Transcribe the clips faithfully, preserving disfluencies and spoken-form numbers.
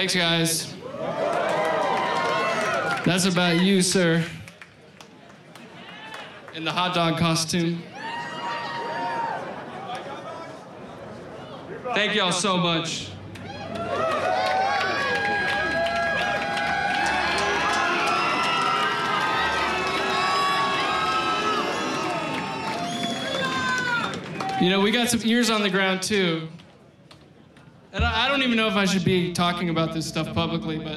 Thanks, guys. That's about you, sir. In the hot dog costume. Thank y'all so much. You know, we got some ears on the ground, too. And I, I don't even know if I should be talking about this stuff publicly, but...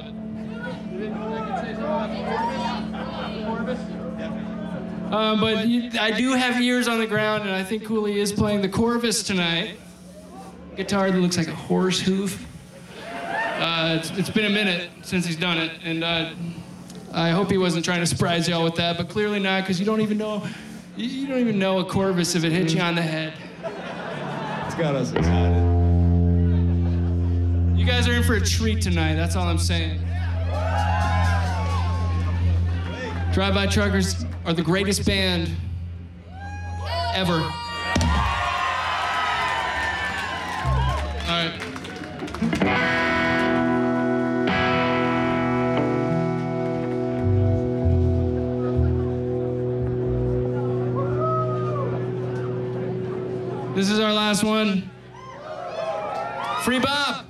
Uh, but you, I do have ears on the ground, and I think Cooley is playing the Corvus tonight. Guitar that looks like a horse hoof. Uh, it's, it's been a minute since he's done it, and uh, I hope he wasn't trying to surprise y'all with that, but clearly not, because you don't even know you, you don't even know a Corvus if it hits you on the head. It's got us excited. You guys are in for a treat tonight, that's all I'm saying. Drive-By Truckers are the greatest band ever. All right. This is our last one. Free Bob.